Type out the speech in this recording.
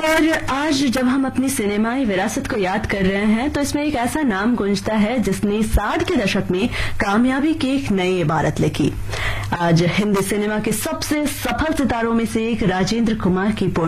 और आज जब हम अपनी सिनेमाई विरासत को याद कर रहे हैं तो इसमें एक ऐसा नाम गूंजता है जिसने 60 के दशक में कामयाबी की एक नई इबारत लिखी। आज हिंदी सिनेमा के सबसे सफल सितारों में से एक राजेंद्र कुमार की